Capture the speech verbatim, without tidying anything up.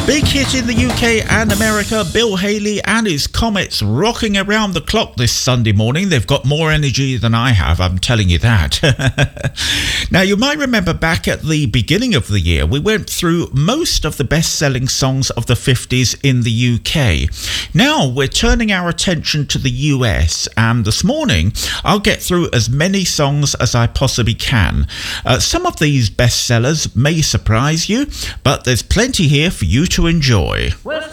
Big hit in the U K and America, Bill Haley and his Comets rocking around the clock this Sunday morning. They've got more energy than I have, I'm telling you that. Now, you might remember back at the beginning of the year, we went through most of the best-selling songs of the fifties in the U K. Now, we're turning our attention to the U S, and this morning, I'll get through as many songs as I possibly can. Uh, some of these bestsellers may surprise you, but there's plenty here for you to enjoy. Well,